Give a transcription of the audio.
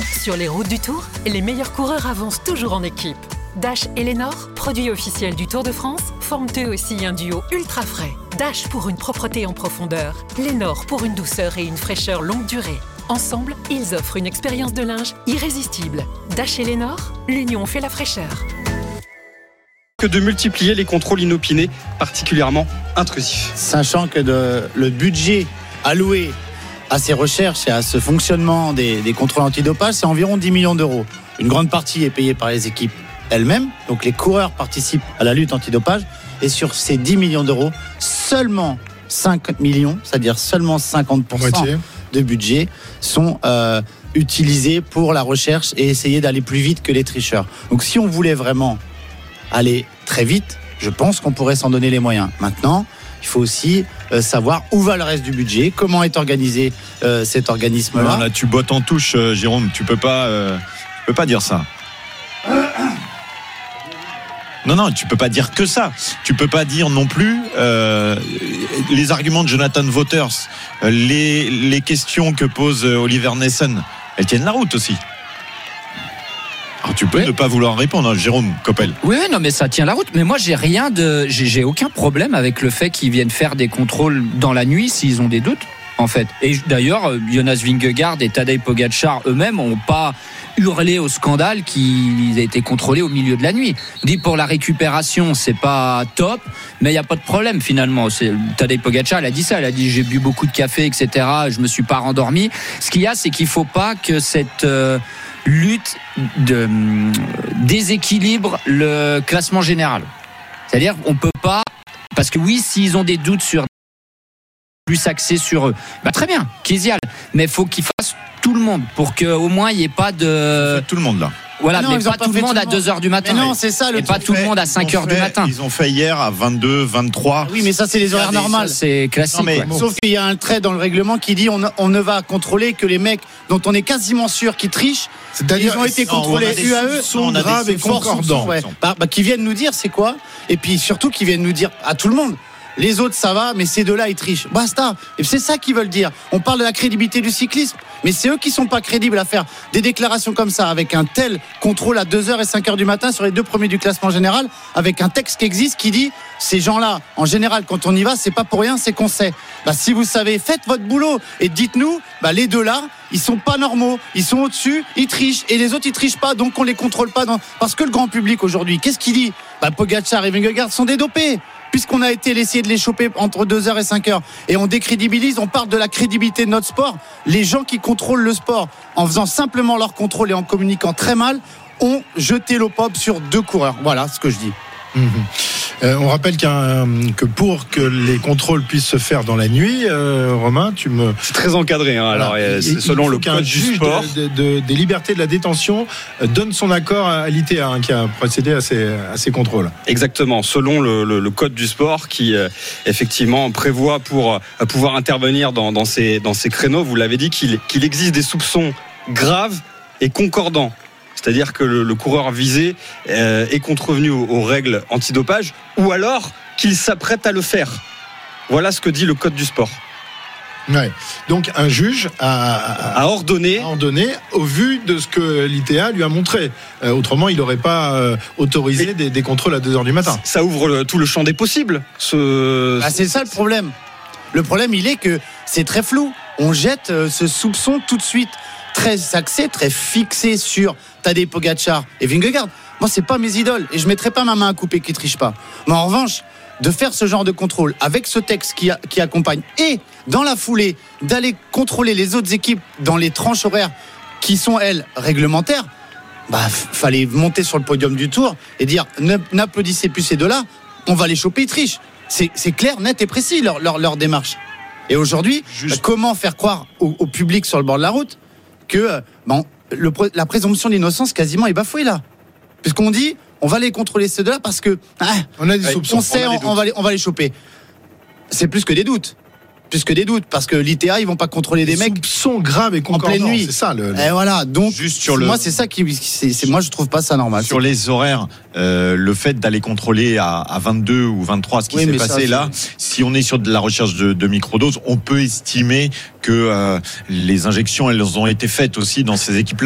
Sur les routes du Tour, les meilleurs coureurs avancent toujours en équipe. Dash et Lénore, produits officiels du Tour de France, forment eux aussi un duo ultra frais. Dash pour une propreté en profondeur, Lénore pour une douceur et une fraîcheur longue durée. Ensemble, ils offrent une expérience de linge irrésistible. Dash et Lénore, l'union fait la fraîcheur. Que de multiplier les contrôles inopinés, particulièrement intrusifs. Sachant que le budget alloué à ces recherches et à ce fonctionnement des contrôles antidopage, c'est environ 10 millions d'euros. Une grande partie est payée par les équipes elles-mêmes, donc les coureurs participent à la lutte antidopage, et sur ces 10 millions d'euros, seulement 5 millions, c'est-à-dire seulement 50% de budget, sont utilisés pour la recherche et essayer d'aller plus vite que les tricheurs. Donc si on voulait vraiment aller très vite, je pense qu'on pourrait s'en donner les moyens. Maintenant, il faut aussi savoir où va le reste du budget, comment est organisé cet organisme-là. Là, tu bottes en touche, Jérôme. Tu peux pas dire ça. Non, tu peux pas dire que ça. Tu peux pas dire non plus les arguments de Jonathan Vaughters, les questions que pose Oliver Nessen. Elles tiennent la route aussi. Alors tu peux ne pas vouloir répondre, Jérôme Coppel. Oui, non, mais ça tient la route. Mais moi, j'ai aucun problème avec le fait qu'ils viennent faire des contrôles dans la nuit s'ils ont des doutes, en fait. Et d'ailleurs, Jonas Vingegaard et Tadej Pogačar eux-mêmes n'ont pas hurlé au scandale qu'ils aient été contrôlés au milieu de la nuit. Dit pour la récupération, c'est pas top, mais il n'y a pas de problème finalement. Tadej Pogačar, elle a dit ça, elle a dit j'ai bu beaucoup de café, etc. Je me suis pas rendormi. Ce qu'il y a, c'est qu'il faut pas que cette lutte déséquilibre le classement général. C'est-à-dire on peut pas, parce que oui, s'ils ont des doutes sur plus axés sur eux, très bien, qu'ils y aillent, mais il faut qu'ils fassent tout le monde pour qu'au moins il n'y ait pas de tout le monde là. Voilà, mais pas tout le monde à 2h du matin. Mais non, c'est ça le et pas tout le monde à 5h du matin. Ils ont fait hier à 22, 23. Oui, mais ça c'est les horaires normales. C'est classique. Sauf qu'il y a un trait dans le règlement qui dit on ne va contrôler que les mecs dont on est quasiment sûr qu'ils trichent. C'est-à-dire ils ont été contrôlés UAE, sont graves et concordants. Qui viennent nous dire c'est quoi, et puis surtout qui viennent nous dire à tout le monde. Les autres, ça va, mais ces deux-là, ils trichent. Basta. Et c'est ça qu'ils veulent dire. On parle de la crédibilité du cyclisme, mais c'est eux qui sont pas crédibles à faire des déclarations comme ça, avec un tel contrôle à 2h et 5h du matin sur les deux premiers du classement général, avec un texte qui existe qui dit, ces gens-là, en général, quand on y va, c'est pas pour rien, c'est qu'on sait. Si vous savez, faites votre boulot et dites-nous, les deux-là, ils sont pas normaux, ils sont au-dessus, ils trichent, et les autres, ils trichent pas, donc on les contrôle pas. Parce que le grand public aujourd'hui, qu'est-ce qu'il dit? Pogačar et Vingegaard sont dédopés. Puisqu'on a été essayé de les choper entre 2h et 5h, et on décrédibilise, on parle de la crédibilité de notre sport. Les gens qui contrôlent le sport, en faisant simplement leur contrôle et en communiquant très mal, ont jeté l'opprobre sur deux coureurs. Voilà ce que je dis. On rappelle que pour que les contrôles puissent se faire dans la nuit, Romain, c'est très encadré. Alors, c'est selon le code du sport. Des libertés de la détention donne son accord à l'ITA qui a procédé à ces contrôles. Exactement, selon le code du sport qui effectivement prévoit pour pouvoir intervenir dans ces créneaux. Vous l'avez dit qu'il existe des soupçons graves et concordants. C'est-à-dire que le coureur visé est contrevenu aux règles antidopage, ou alors qu'il s'apprête à le faire. Voilà ce que dit le code du sport. Ouais. Donc un juge a ordonné au vu de ce que l'ITA lui a montré. Autrement, il n'aurait pas autorisé des contrôles à 2h du matin. Ça ouvre tout le champ des possibles. C'est ça le problème. Le problème, il est que c'est très flou. On jette ce soupçon tout de suite, très axé, très fixé sur Tadej Pogačar et Vingegaard. Moi, c'est pas mes idoles et je mettrai pas ma main à couper qui triche pas. Mais en revanche, de faire ce genre de contrôle avec ce texte qui accompagne, et dans la foulée d'aller contrôler les autres équipes dans les tranches horaires qui sont elles réglementaires, fallait monter sur le podium du Tour et dire n'applaudissez plus ces deux-là, on va les choper, ils trichent. C'est clair, net et précis leur démarche. Et aujourd'hui, comment faire croire au public sur le bord de la route que la présomption d'innocence quasiment est bafouée là, puisqu'on dit on va les contrôler ces deux-là parce que on a des soupçons, on sait on va les choper. C'est plus que des doutes. Parce que l'ITA ils vont pas contrôler des mecs soupçons graves et concordants, en pleine nuit. C'est ça et voilà, donc juste sur moi c'est ça moi je trouve pas ça normal. Sur les horaires, le fait d'aller contrôler à 22 ou 23 ce qui s'est passé là, si on est sur de la recherche de microdoses, on peut estimer que les injections elles ont été faites aussi dans ces équipes-là.